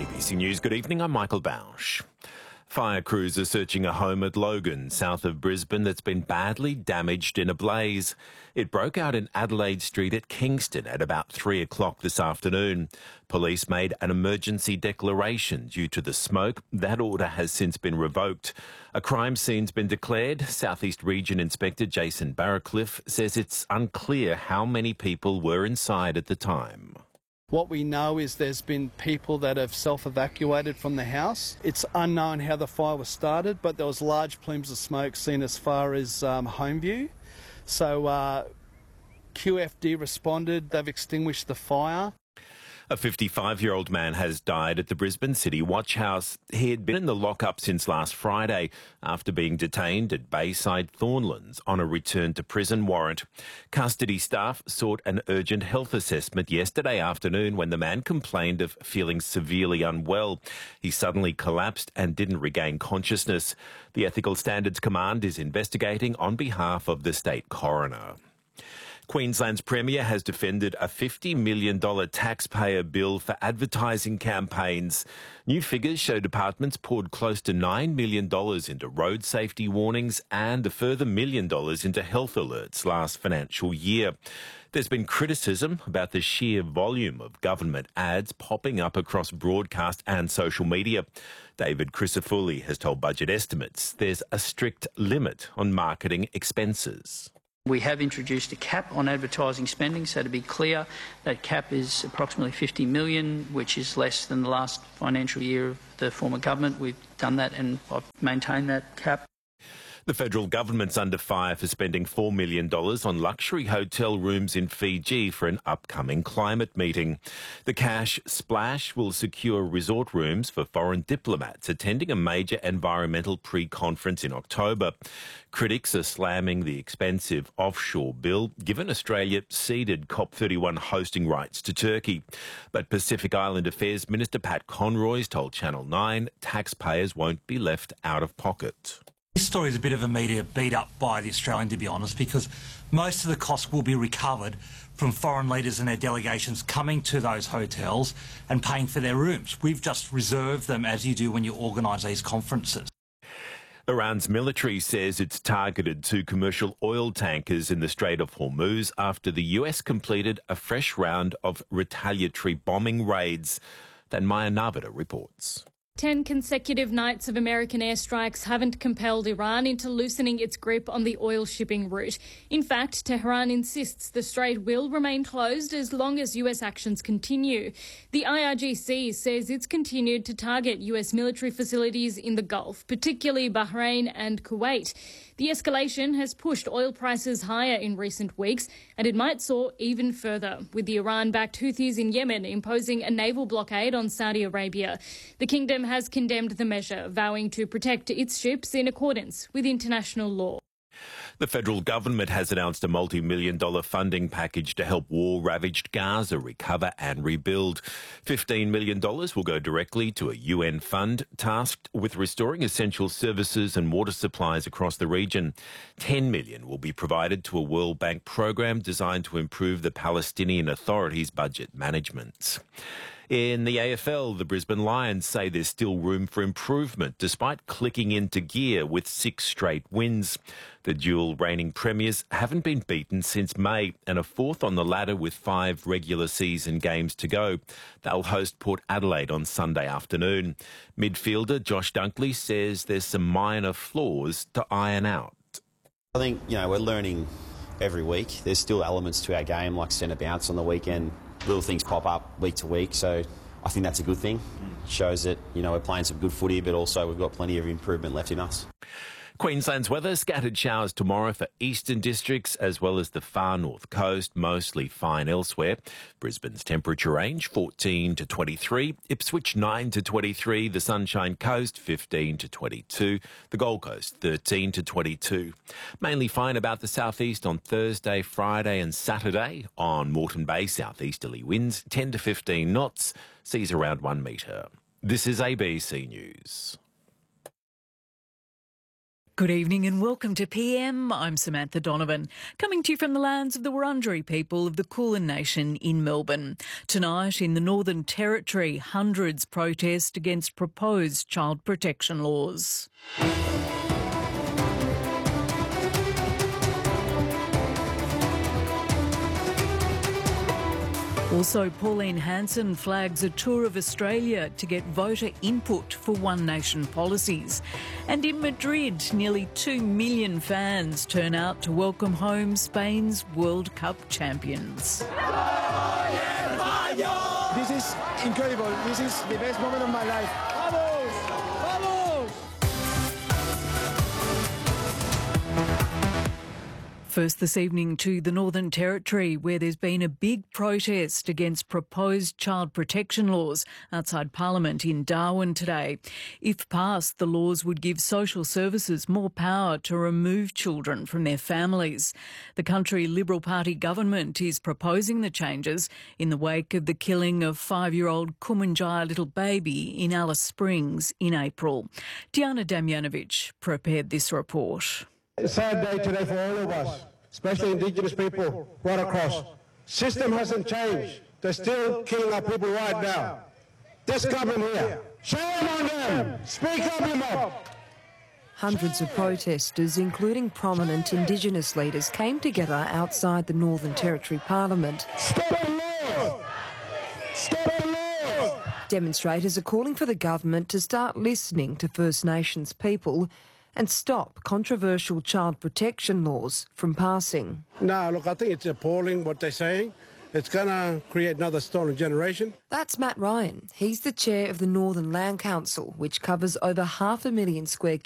ABC News, good evening, I'm Michael Bausch. Fire crews are searching a home at Logan, south of Brisbane, that's been badly damaged in a blaze. It broke out in Adelaide Street at Kingston at about 3 o'clock this afternoon. Police made an emergency declaration due to the smoke. That order has since been revoked. A crime scene's been declared. Southeast Region Inspector Jason Barracliff says it's unclear how many people were inside at the time. What we know is there's been people that have self-evacuated from the house. It's unknown how the fire was started, but there was large plumes of smoke seen as far as Homeview. So QFD responded, they've extinguished the fire. A 55-year-old man has died at the Brisbane City Watch House. He had been in the lockup since last Friday after being detained at Bayside Thornlands on a return to prison warrant. Custody staff sought an urgent health assessment yesterday afternoon when the man complained of feeling severely unwell. He suddenly collapsed and didn't regain consciousness. The Ethical Standards Command is investigating on behalf of the state coroner. Queensland's Premier has defended a $50 million taxpayer bill for advertising campaigns. New figures show departments poured close to $9 million into road safety warnings and a further $1 million into health alerts last financial year. There's been criticism about the sheer volume of government ads popping up across broadcast and social media. David Crisafulli has told Budget Estimates there's a strict limit on marketing expenses. We have introduced a cap on advertising spending, so to be clear, that cap is approximately $50 million, which is less than the last financial year of the former government. We've done that and I've maintained that cap. The federal government's under fire for spending $4 million on luxury hotel rooms in Fiji for an upcoming climate meeting. The cash splash will secure resort rooms for foreign diplomats attending a major environmental pre-conference in October. Critics are slamming the expensive offshore bill, given Australia ceded COP31 hosting rights to Turkey. But Pacific Island Affairs Minister Pat Conroy's told Channel 9 taxpayers won't be left out of pocket. This story is a bit of a media beat up by the Australian, to be honest, because most of the costs will be recovered from foreign leaders and their delegations coming to those hotels and paying for their rooms. We've just reserved them, as you do when you organise these conferences. Iran's military says it's targeted 2 commercial oil tankers in the Strait of Hormuz after the US completed a fresh round of retaliatory bombing raids. Then Maya Navida reports. 10 consecutive nights of American airstrikes haven't compelled Iran into loosening its grip on the oil shipping route. In fact, Tehran insists the strait will remain closed as long as US actions continue. The IRGC says it's continued to target US military facilities in the Gulf, particularly Bahrain and Kuwait. The escalation has pushed oil prices higher in recent weeks, and it might soar even further, with the Iran-backed Houthis in Yemen imposing a naval blockade on Saudi Arabia. The kingdom has condemned the measure, vowing to protect its ships in accordance with international law. The federal government has announced a multi-million-dollar funding package to help war-ravaged Gaza recover and rebuild. $15 million will go directly to a UN fund tasked with restoring essential services and water supplies across the region. $10 million will be provided to a World Bank program designed to improve the Palestinian Authority's budget management. In the AFL, the Brisbane Lions say there's still room for improvement despite clicking into gear with 6 straight wins. The dual reigning premiers haven't been beaten since May and are 4th on the ladder with 5 regular season games to go. They'll host Port Adelaide on Sunday afternoon. Midfielder Josh Dunkley says there's some minor flaws to iron out. I think, we're learning every week. There's still elements to our game like centre bounce on the weekend. Little things pop up week to week, so I think that's a good thing. Shows that, we're playing some good footy, but also we've got plenty of improvement left in us. Queensland's weather, scattered showers tomorrow for eastern districts as well as the far north coast, mostly fine elsewhere. Brisbane's temperature range 14 to 23, Ipswich 9 to 23, the Sunshine Coast 15 to 22, the Gold Coast 13 to 22. Mainly fine about the southeast on Thursday, Friday and Saturday. On Moreton Bay, southeasterly winds 10 to 15 knots, seas around 1 metre. This is ABC News. Good evening and welcome to PM. I'm Samantha Donovan, coming to you from the lands of the Wurundjeri people of the Kulin Nation in Melbourne. Tonight in the Northern Territory, hundreds protest against proposed child protection laws. Also, Pauline Hanson flags a tour of Australia to get voter input for One Nation policies. And in Madrid, nearly 2 million fans turn out to welcome home Spain's World Cup champions. This is incredible. This is the best moment of my life. Vamos! Vamos! First this evening to the Northern Territory, where there's been a big protest against proposed child protection laws outside Parliament in Darwin today. If passed, the laws would give social services more power to remove children from their families. The country Liberal Party government is proposing the changes in the wake of the killing of 5-year-old Kumanjaya little baby in Alice Springs in April. Diana Damjanovic prepared this report. It's a sad day today for all of us, especially Indigenous people right across. System hasn't changed. They're still killing our people right now. This government here, shame on them! Speak up, you mob! Hundreds of protesters, including prominent Indigenous leaders, came together outside the Northern Territory Parliament. Stop the laws! Stop the laws! Demonstrators are calling for the government to start listening to First Nations people and stop controversial child protection laws from passing. No, look, I think it's appalling what they're saying. It's going to create another stolen generation. That's Matt Ryan. He's the chair of the Northern Land Council, which covers over 500,000 square